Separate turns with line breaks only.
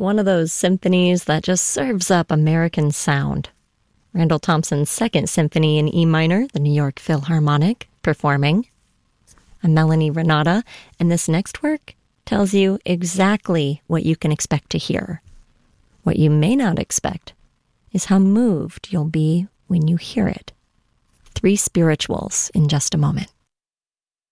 one of those symphonies that just serves up American sound. Randall Thompson's Second Symphony in E minor, the New York Philharmonic, performing. I'm Melanie Renata, and this next work tells you exactly what you can expect to hear. What you may not expect is how moved you'll be when you hear it. Three Spirituals in just a moment.